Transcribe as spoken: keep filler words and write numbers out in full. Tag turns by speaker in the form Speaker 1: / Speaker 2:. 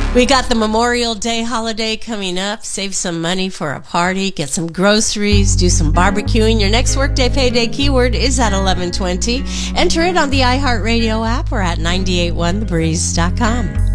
Speaker 1: We got the Memorial Day holiday coming up. Save some money for a party, get some groceries, do some barbecuing. Your next Workday Payday keyword is at eleven twenty. Enter it on the iHeartRadio app or at nine eight one the breeze dot com.